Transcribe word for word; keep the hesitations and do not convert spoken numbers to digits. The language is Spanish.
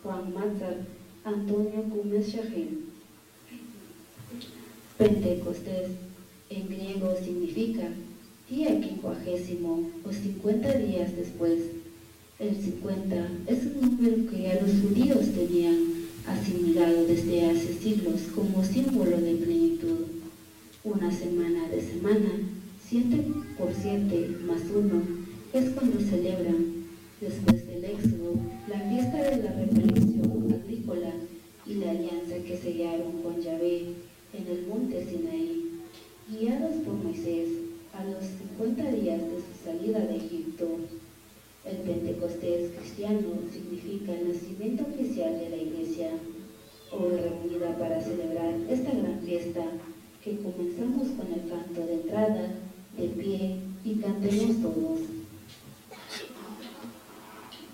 Juan Matzar, Antonio Gómez Shahén. Pentecostés en griego significa día quincuagésimo o cincuenta días después. El cincuenta es un número que ya los judíos tenían asimilado desde hace siglos como símbolo de plenitud. Una semana de semana, siete por siete más uno, es cuando celebran, después del Éxodo, la fiesta de la recolección agrícola y la alianza que sellaron con Yahvé en el monte Sinaí, guiados por Moisés a los cincuenta días de su salida de Egipto. El Pentecostés cristiano significa el nacimiento oficial de la Iglesia, hoy reunida para celebrar esta gran fiesta que comenzamos con el canto de entrada, de pie, y cantemos todos.